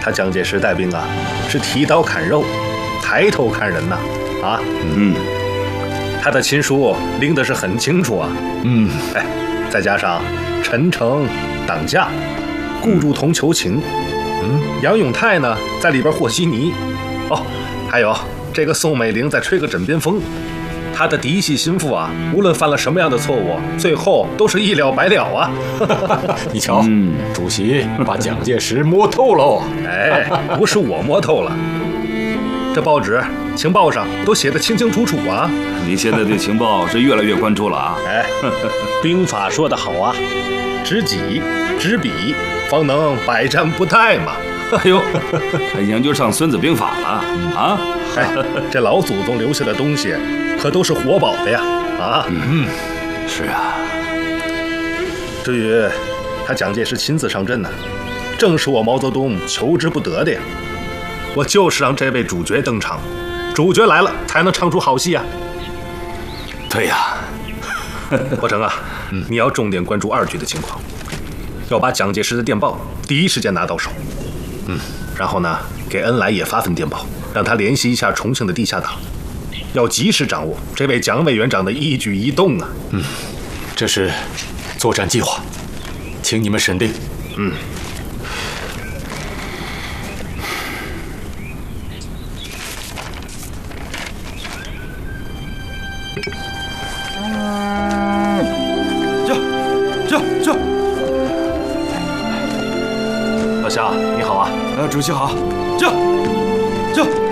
他蒋介石带兵啊，是提刀砍肉，抬头看人呐，啊，他的亲书拎的是很清楚啊，哎，再加上陈诚挡驾，顾祝同求情，杨永泰呢在里边和稀泥，哦，还有这个宋美龄在吹个枕边风。他的嫡系心腹啊，无论犯了什么样的错误，最后都是一了百了啊！ 你瞧，主席把蒋介石摸透喽！ 哎，不是我摸透了，这报纸、情报上都写得清清楚楚啊！ 你现在对情报是越来越关注了啊！ 哎，兵法说得好啊，知己知彼，方能百战不殆嘛！哎呦， 还研究上《孙子兵法》了啊！ 哎，这老祖宗留下的东西可都是活宝的呀！啊， 是啊。 至于他蒋介石亲自上阵呢，正是我毛泽东求之不得的呀。我就是让这位主角登场，主角来了才能唱出好戏啊。 对呀， 霍成啊，你要重点关注2局的情况，要把蒋介石的电报第一时间拿到手。然后呢，给恩来也发份电报，让他联系一下重庆的地下党，要及时掌握这位蒋委员长的一举一动啊。 这是作战计划，请你们审定。 这， 老乡，你好啊。 主席好，这。